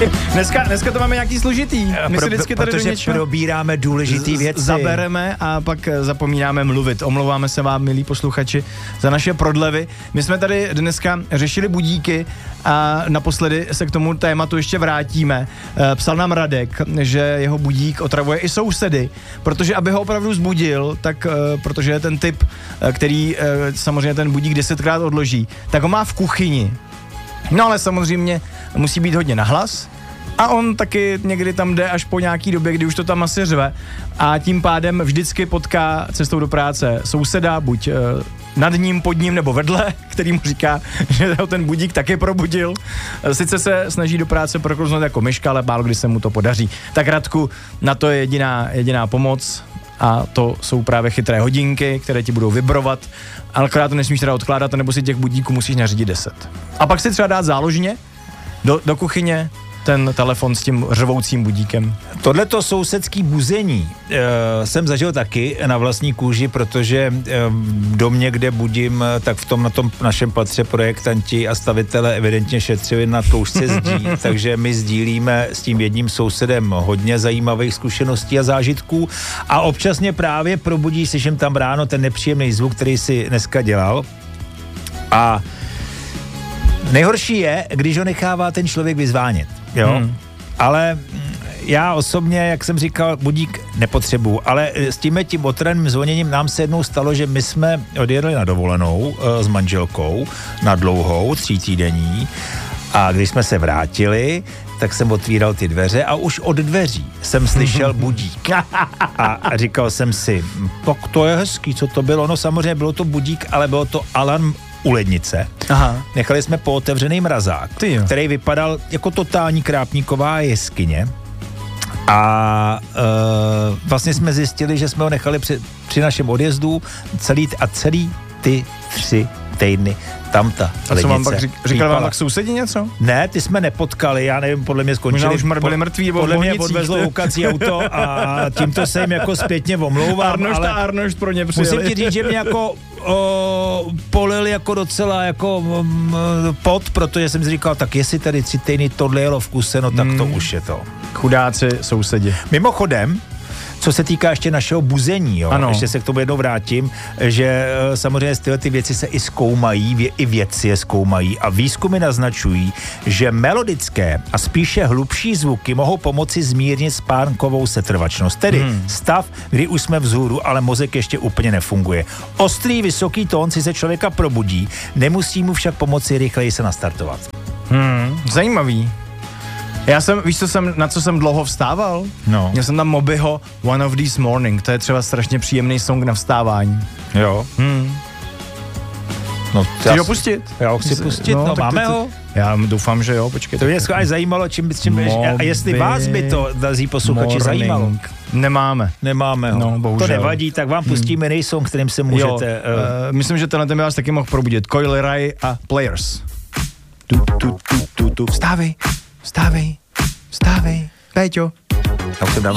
Dneska to máme nějaký složitý. My si vždycky tady protože probíráme důležitý věci. Zabereme a pak zapomínáme mluvit. Omlouváme se vám, milí posluchači, za naše prodlevy. My jsme tady dneska řešili budíky a naposledy se k tomu tématu ještě vrátíme. Psal nám Radek, že jeho budík otravuje i sousedy, protože aby ho opravdu zbudil, tak protože je ten typ, který samozřejmě ten budík 10krát odloží, tak ho má v kuchyni. No ale samozřejmě musí být hodně nahlas a on taky někdy tam jde až po nějaký době, kdy už to tam asi řve a tím pádem vždycky potká cestou do práce souseda, buď nad ním, pod ním nebo vedle, který mu říká, že ho ten budík taky probudil. Sice se snaží do práce proklouznout jako myška, ale málo kdy se mu to podaří. Tak Radku, na to je jediná pomoc a to jsou právě chytré hodinky, které ti budou vibrovat, ale akorát to nesmíš teda odkládat, nebo si těch budíků musíš nařídit 10. A pak si třeba dát záložně do kuchyně ten telefon s tím řvoucím budíkem. Tohleto sousedský buzení jsem zažil taky na vlastní kůži, protože v domě, kde budím, tak na tom našem patře projektanti a stavitelé evidentně šetřili na tloušťce zdí, takže my sdílíme s tím jedním sousedem hodně zajímavých zkušeností a zážitků a občas mě právě probudí, slyším tam ráno ten nepříjemný zvuk, který si dneska dělal a nejhorší je, když ho nechává ten člověk vyzvánět, jo? Ale já osobně, jak jsem říkal, budík nepotřebuju, ale s tím otranným zvoněním nám se jednou stalo, že my jsme odjeli na dovolenou s manželkou na dlouhou 3týdenní a když jsme se vrátili, tak jsem otvíral ty dveře a už od dveří jsem slyšel budík. A říkal jsem si, tak to je hezký, co to bylo? No samozřejmě bylo to budík, ale bylo to alarm u lednice. Aha. Nechali jsme pootevřený mrazák, který vypadal jako totální krápníková jeskyně. A vlastně jsme zjistili, že jsme ho nechali při našem odjezdu celý ty 3 týdny tam ta lednice. A co vám pak říkali vám tak sousedi něco? Ne, ty jsme nepotkali, já nevím, podle mě skončili. Možná už byli mrtví, podle mě odvezlo hukací auto a tímto se jim jako zpětně omlouvám. Arnošt pro ně přijeli. Musím ti říct, že mě jako polil jako docela jako pot, protože jsem si říkal, tak jestli tady 3 týdny tohle jelo v kuse, no tak to už je to. Chudáci sousedi. Mimochodem, co se týká ještě našeho buzení, jo, ještě se k tomu jednou vrátím, že samozřejmě tyhle ty věci se i zkoumají, i vědci je zkoumají a výzkumy naznačují, že melodické a spíše hlubší zvuky mohou pomoci zmírnit spánkovou setrvačnost, tedy stav, kdy už jsme vzhůru, ale mozek ještě úplně nefunguje. Ostrý, vysoký tón si se člověka probudí, nemusí mu však pomoci rychleji se nastartovat. Zajímavý. Víš, na co jsem dlouho vstával? No. Měl jsem tam Mobyho One of These Morning, to je třeba strašně příjemný song na vstávání. Jo. No, chceš ho pustit? Já ho chci pustit, no máme ho. Já doufám, že jo, počkej. To mě skvěle zajímalo, čím a jestli vás by to, drazí posluchači, zajímalo. Nemáme ho. No, bohužel. To nevadí, tak vám pustíme jiný song, kterým se můžete... Myslím, že tenhle ten by vás taky mohl probudit. Coil Ray a Players. Vstávej. Péťo.